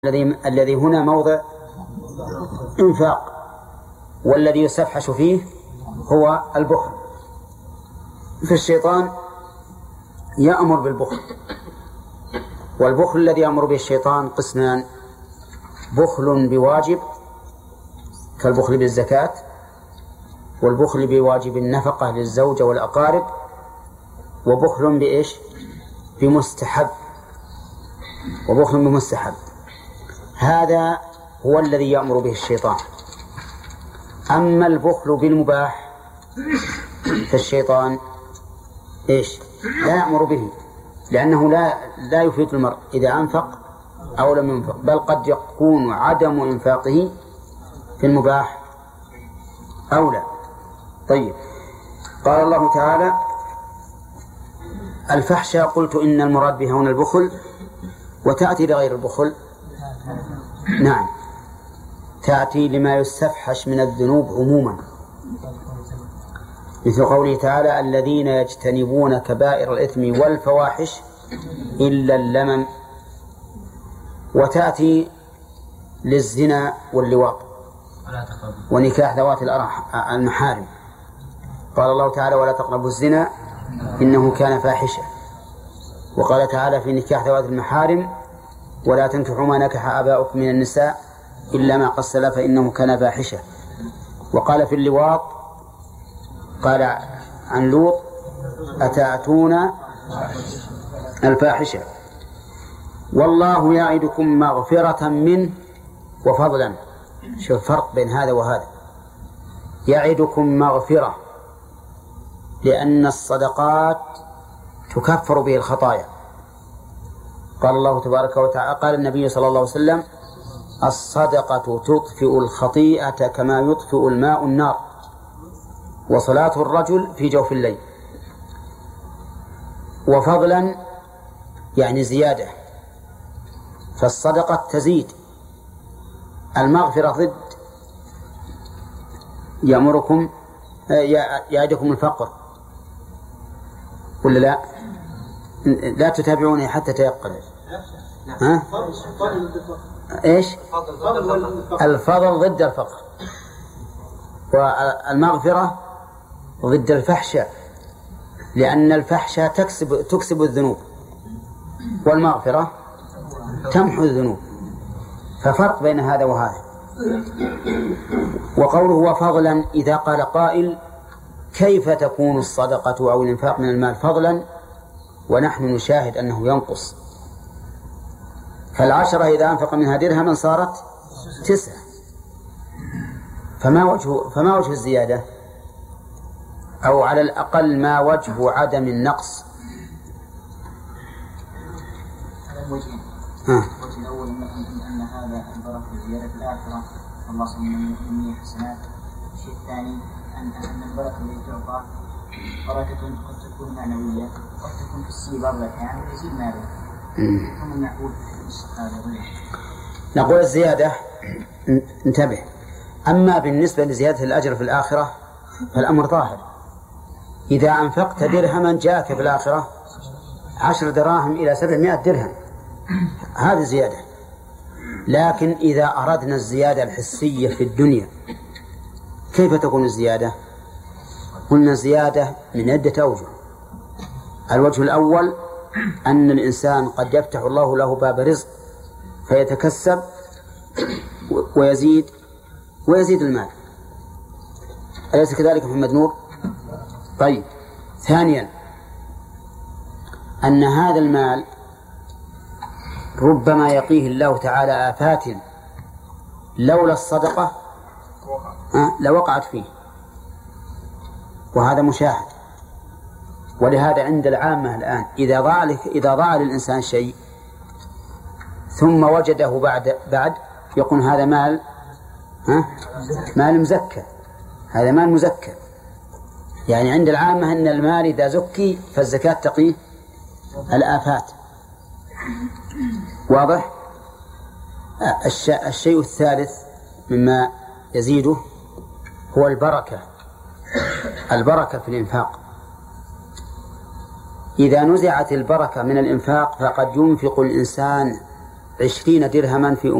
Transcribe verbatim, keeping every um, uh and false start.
الذي الذي هنا موضع إنفاق، والذي يستفحش فيه هو البخل. فالشيطان يأمر بالبخل، والبخل الذي يأمر به الشيطان قسمان: بخل بواجب كالبخل بالزكاة، والبخل بواجب النفقة للزوجة والأقارب، وبخل بإيش؟ بمستحب، وبخل بمستحب. هذا هو الذي يأمر به الشيطان. أما البخل بالمباح فالشيطان إيش؟ لا يأمر به، لأنه لا لا يفيد المرء إذا أنفق أو لم ينفق، بل قد يكون عدم إنفاقه في المباح أولى. طيب، قال الله تعالى: الفحشاء قلت إن المراد بها هنا البخل، وتأتي لغير البخل. نعم، تأتي لما يستفحش من الذنوب عموما، مثل قوله تعالى: الذين يجتنبون كبائر الإثم والفواحش إلا اللمم. وتأتي للزنا واللواط ونكاح ذوات المحارم. قال الله تعالى: ولا تقربوا الزنا إنه كان فاحشة. وقال تعالى في نكاح ذوات المحارم: ولا تنكحوا ما نكح آباؤكم من النساء إلا ما قد سلف فإنه كان فاحشة. وقال في اللواط، قال عن لوط: أتأتون الفاحشة. والله يعدكم مغفرة منه وفضلا. شوف الفرق بين هذا وهذا. يعدكم مغفرة لأن الصدقات تكفر به الخطايا. قال الله تبارك وتعالى، قال النبي صلى الله عليه وسلم: الصدقة تطفئ الخطيئة كما يطفئ الماء النار، وصلاة الرجل في جوف الليل. وفضلا يعني زيادة، فالصدقة تزيد. المغفرة ضد يأمركم يعدكم الفقر، ولا لا؟ لا تتابعوني حتى تيقن. ها؟ إيش؟ الفضل ضد الفقر، والمغفرة ضد الفحشاء، لأن الفحشاء تكسب تكسب الذنوب، والمغفرة تمحو الذنوب. ففرق بين هذا وهذا. وقوله وفضلا، إذا قال قائل: كيف تكون الصدقة أو الإنفاق من المال فضلا ونحن نشاهد أنه ينقص؟ فالعشرة إذا أنفق منها درهما صارت تسعة، فما وجه فما وجه الزيادة؟ أو على الأقل ما وجه عدم النقص؟ الوجه الأول أن هذا البركة زيادة في الآخرة، الله سبحانه وتعالى حسنات. الشيء الثاني أن أن البركة التي تعطى بركة قد تكون معنوية، قد تكون في السي بعض الأحيان ويزيد ماله. ثم نقول نقول الزيادة، انتبه. أما بالنسبة لزيادة الأجر في الآخرة فالأمر ظاهر. إذا أنفقت درهما جاءك في الآخرة عشر دراهم إلى سبعمائة درهم، هذه زيادة. لكن إذا أردنا الزيادة الحسية في الدنيا كيف تكون الزيادة؟ قلنا الزيادة من عدة أوجه. الوجه الأول أن الإنسان قد يفتح الله له باب رزق فيتكسب ويزيد ويزيد المال. أليس كذلك محمد نور؟ طيب، ثانيا أن هذا المال ربما يقيه الله تعالى آفات لولا الصدقة لوقعت فيه، وهذا مشاهد. ولهذا عند العامة الآن إذا ضاع إذا ضاع للإنسان شيء ثم وجده بعد بعد يقول هذا مال ها مال مزكى، هذا مال مزكى. يعني عند العامة أن المال إذا زكي فالزكاة تقيه الآفات. واضح؟ الشيء الثالث مما يزيده هو البركة، البركة في الإنفاق. إذا نزعت البركة من الإنفاق فقد ينفق الإنسان عشرين درهما في